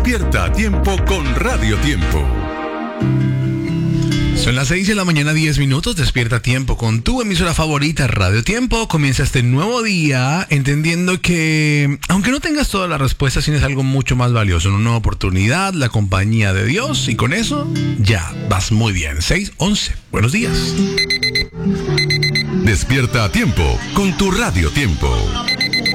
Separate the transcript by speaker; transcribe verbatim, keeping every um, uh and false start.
Speaker 1: Despierta a tiempo con Radio Tiempo.
Speaker 2: Son las seis de la mañana, diez minutos. Despierta a tiempo con tu emisora favorita, Radio Tiempo. Comienza este nuevo día entendiendo que, aunque no tengas todas las respuestas, tienes algo mucho más valioso, una nueva oportunidad, la compañía de Dios, y con eso ya vas muy bien. seis once. Buenos días.
Speaker 1: Despierta a tiempo con tu Radio Tiempo.